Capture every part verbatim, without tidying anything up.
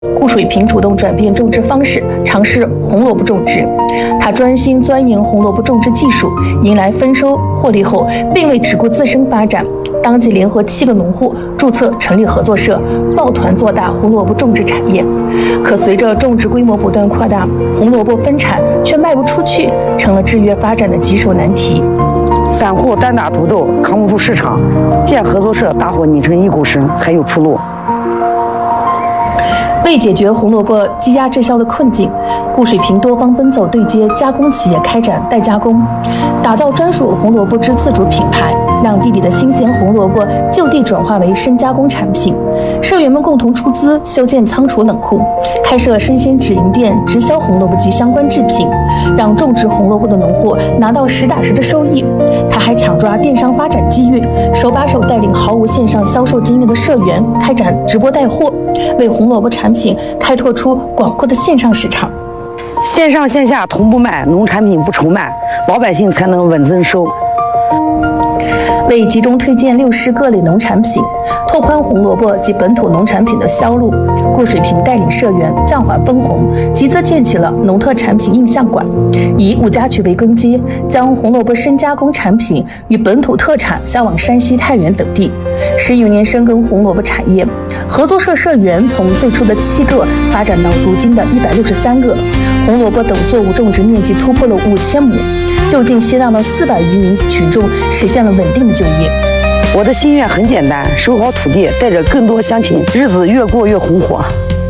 顾水平主动转变种植方式，尝试红萝卜种植。他专心钻研红萝卜种植技术，迎来丰收获利后，并未只顾自身发展，当即联合七个农户注册成立合作社，抱团做大红萝卜种植产业。可随着种植规模不断扩大，红萝卜分产却卖不出去，成了制约发展的棘手难题。 散户单打独斗，扛不住市场，建合作社，大伙拧成一股绳，才有出路。 为解决红萝卜积压滞销的困境，顾水平多方奔走对接加工企业，开展代加工，打造专属红萝卜之自主品牌，让地里的新鲜红萝卜就地转化为深加工产品。社员们共同出资修建仓储冷库，开设生鲜直营店，直销红萝卜及相关制品，让种植红萝卜的农户拿到实打实的收益。他还抢抓电商发展机遇，手把手带领毫无线上销售经验的社员开展直播带货，为红萝卜产品开拓出广阔的线上市场。 线上线下同步卖，农产品不愁卖，老百姓才能稳增收。 为集中推荐六市各类农产品，拓宽红萝卜及本土农产品的销路，顾水平带领社员暂缓分红，集资建起了农特产品印象馆，以五家渠为根基，将红萝卜深加工产品与本土特产销往山西太原等地。十余年深耕红萝卜产业，合作社社员从最初的七个发展到如今的一百六十三个，红萝卜等作物种植面积突破了五千亩，就近吸纳了四百余名群众，实现了稳定的就业。 我的心愿很简单，守好土地，带着更多乡亲，日子越过越红火。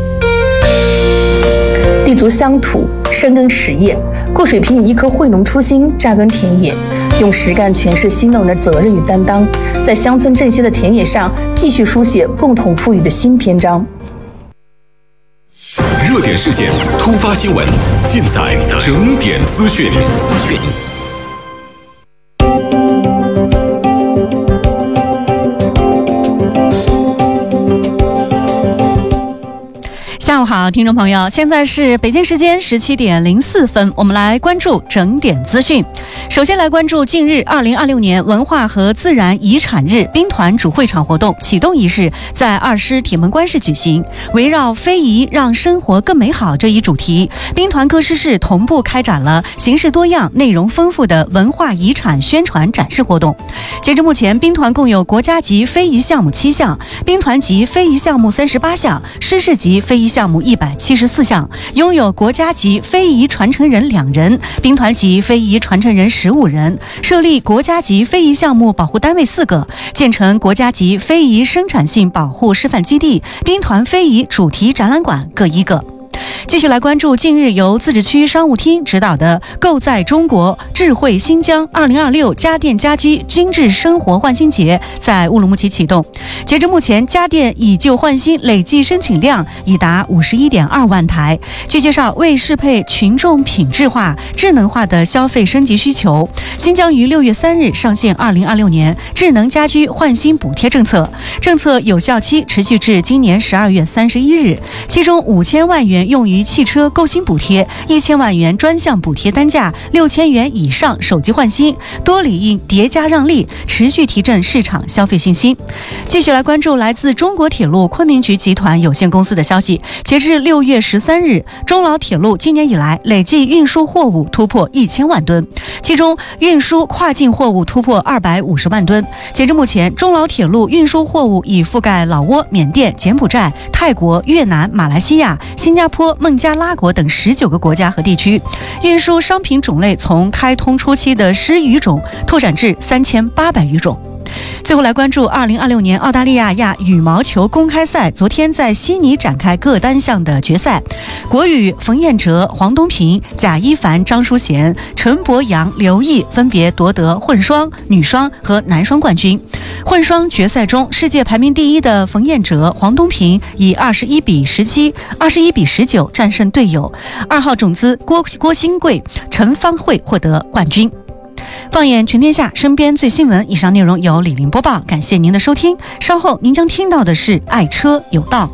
立足乡土，深耕实业，顾水平以一颗惠农初心扎根田野，用实干诠释新农人的责任与担当，在乡村振兴的田野上继续书写共同富裕的新篇章。 热点事件、突发新闻，尽在整点资讯。 下午好，听众朋友，现在是北京时间十七点零四分，我们来关注整点资讯。首先来关注近日二零二六年文化和自然遗产日兵团主会场活动启动仪式在二师铁门关市举行，围绕非遗让生活更美好这一主题，兵团各师室同步开展了形式多样、内容丰富的文化遗产宣传展示活动。截至目前，兵团共有国家级非遗项目七项，兵团级非遗项目三十八项，师室级非遗项目一百七十四项，拥有国家级非遗传承人两人，兵团级非遗传承人十五人，设立国家级非遗项目保护单位四个，建成国家级非遗生产性保护示范基地、兵团非遗主题展览馆各一个。继续来关注近日由自治区商务厅指导的“购在中国，智慧新疆”二零二六家电家居精致生活焕新节在乌鲁木齐启动。截至目前，家电以旧换新累计申请量已达五十一点二万台。据介绍，为适配群众品质化、智能化的消费升级需求，新疆于六月三日上线二零二六年智能家居换新补贴政策，政策有效期持续至今年十二月三十一日，其中五千万元用于汽车购新补贴，一千万元专项补贴单价六千元以上手机换新，多理应叠加让利，持续提振市场消费信心。继续来关注来自中国铁路昆明局集团有限公司的消息，截至六月十三日，中老铁路今年以来累计运输货物突破一千万吨，其中运输跨境货物突破二百五十万吨。截至目前，中老铁路运输货物已覆盖老挝、缅甸、柬埔寨、泰国、越南、马来西亚、新加坡、孟加拉国等十九个国家和地区，运输商品种类从开通初期的十余种拓展至三千八百余种。最后来关注二零二六年澳大利亚亚羽毛球公开赛昨天在悉尼展开各单项的决赛，国羽冯彦哲、黄东萍、贾一凡、张淑贤、陈博阳、刘毅分别夺得混双、女双和男双冠军。混双决赛中，世界排名第一的冯彦哲、黄东萍以二十一比十七、二十一比十九战胜队友，二号种子郭郭新贵、陈芳慧获得冠军。放眼全天下，身边最新闻。以上内容由李玲播报，感谢您的收听。稍后您将听到的是爱车有道。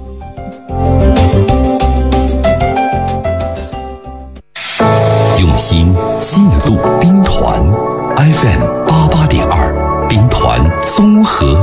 用心记录兵团 F M 八八点二，兵团综合